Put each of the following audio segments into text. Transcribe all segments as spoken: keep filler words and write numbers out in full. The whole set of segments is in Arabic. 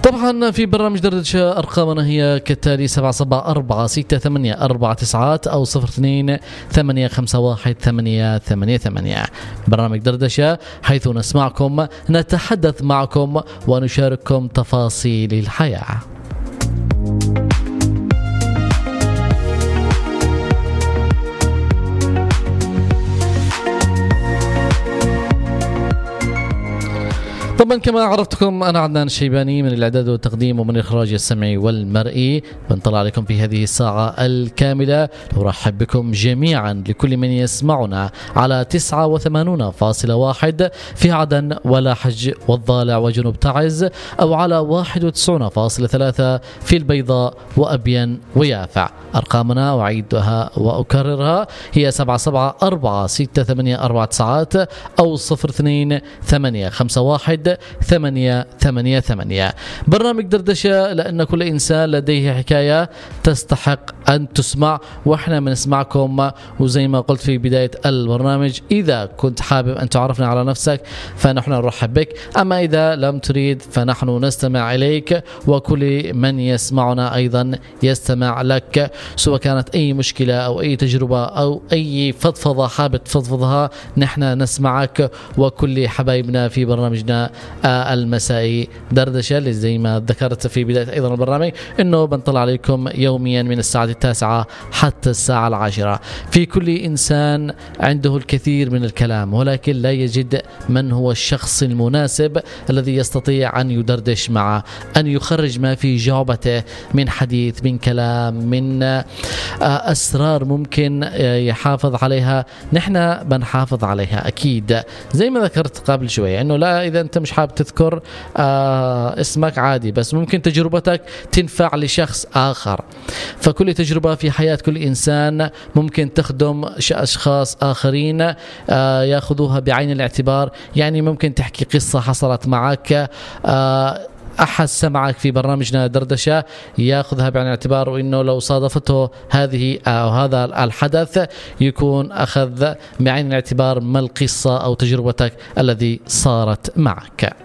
طبعا في برنامج دردشة أرقامنا هي كالتالي: سبعة سبعة أربعة ستة ثمانية أربعة تسعات أو صفر اثنين ثمانية خمسة واحد ثمانية ثمانية ثمانية. برنامج دردشة حيث نسمعكم، نتحدث معكم ونشارككم تفاصيل الحياة. طبعا كما عرفتكم أنا عدنان الشيباني من الإعداد والتقديم ومن الإخراج السمعي والمرئي. بنطلع عليكم في هذه الساعة الكاملة. نرحب بكم جميعا لكل من يسمعنا على تسعة وثمانون فاصلة واحد في عدن ولاحج والضالع وجنوب تعز، أو على واحد وتسعون فاصلة ثلاثة في البيضاء وأبين ويافع. أرقامنا أعيدها وأكررها هي سبعة سبعة أربعة ستة ثمانية أربعة تسعات أو صفر اثنين ثمانية خمسة واحد ثمانية ثمانية ثمانية. برنامج دردشة لأن كل إنسان لديه حكاية تستحق أن تسمع، وإحنا بنسمعكم. وزي ما قلت في بداية البرنامج، إذا كنت حابب أن تعرفنا على نفسك فنحن نرحب بك، أما إذا لم تريد فنحن نستمع إليك، وكل من يسمعنا أيضا يستمع لك، سواء كانت أي مشكلة أو أي تجربة أو أي فضفضة حابب تفضفضها نحن نسمعك. وكل حبايبنا في برنامجنا المسائي دردشة اللي زي ما ذكرت في بداية أيضا البرنامج إنه بنطلع عليكم يوميا من الساعة التاسعة حتى الساعة العاشرة. في كل إنسان عنده الكثير من الكلام، ولكن لا يجد من هو الشخص المناسب الذي يستطيع أن يدردش معه، أن يخرج ما في جعبته من حديث، من كلام، من أسرار ممكن يحافظ عليها. نحن بنحافظ عليها أكيد، زي ما ذكرت قبل شوية إنه لا، إذا أنت مش حابب تذكر آه اسمك عادي، بس ممكن تجربتك تنفع لشخص آخر. فكل تجربة في حياة كل إنسان ممكن تخدم أشخاص آخرين آه يأخذوها بعين الاعتبار. يعني ممكن تحكي قصة حصلت معك، آه أحد سمعك في برنامجنا دردشة يأخذها بعين الاعتبار، وإنه لو صادفته هذه أو هذا الحدث يكون أخذ بعين الاعتبار ما القصة أو تجربتك الذي صارت معك.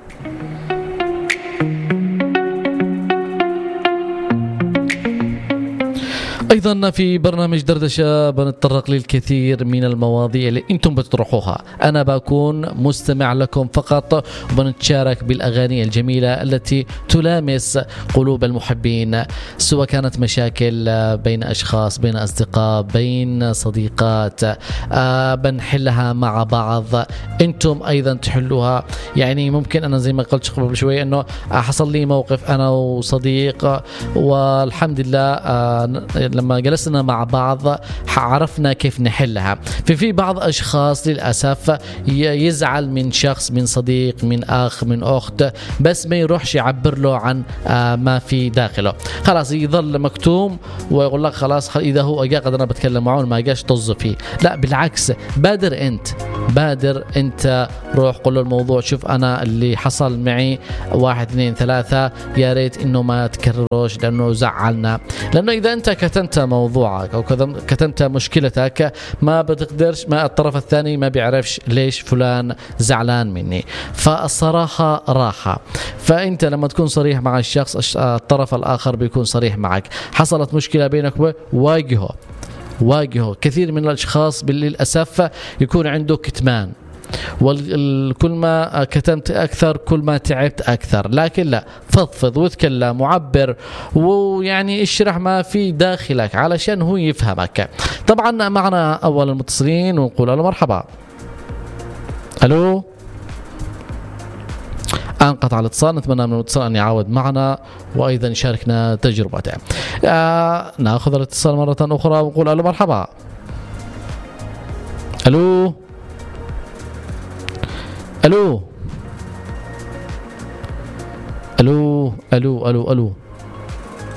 أيضا في برنامج دردشة بنتطرق للكثير من المواضيع اللي أنتم بتطرحوها. أنا بكون مستمع لكم فقط، وبنتشارك بالأغاني الجميلة التي تلامس قلوب المحبين، سواء كانت مشاكل بين أشخاص، بين أصدقاء، بين صديقات، آه بنحلها مع بعض، أنتم أيضا تحلوها. يعني ممكن أنا زي ما قلت قبل شوي أنه حصل لي موقف أنا وصديق، والحمد لله آه لما جلسنا مع بعض عرفنا كيف نحلها. في في بعض أشخاص للأسف يزعل من شخص، من صديق، من أخ، من أخت، بس ما يروحش يعبر له عن ما في داخله، خلاص يظل مكتوم ويقول لك خلاص إذا هو أجا قد أنا بتكلم معه، ما أجاش طز فيه. لا بالعكس، بادر أنت، بادر أنت، روح قل له الموضوع، شوف أنا اللي حصل معي واحد اثنين ثلاثة، يا ريت إنه ما تكرروش لأنه زعلنا. لأنه إذا أنت كتمت موضوعك أو كتمت مشكلتك ما بتقدرش، ما الطرف الثاني ما بيعرفش ليش فلان زعلان مني. فالصراحة راحة. فأنت لما تكون صريح مع الشخص، الطرف الآخر بيكون صريح معك. حصلت مشكلة بينك وواجهه واجهه. كثير من الأشخاص للأسف يكون عنده كتمان، وكل ما كتمت أكثر كل ما تعبت أكثر. لكن لا، فضفض وتكلم وعبر، ويعني اشرح ما في داخلك علشان هو يفهمك. طبعا معنا أول المتصلين ونقول له مرحبا. ألو، انقطع الاتصال، نتمنى من المتصل أن يعاود معنا وأيضا يشاركنا تجربته. آه نأخذ الاتصال مرة أخرى ونقول له مرحبا. ألو ألو ألو ألو ألو ألو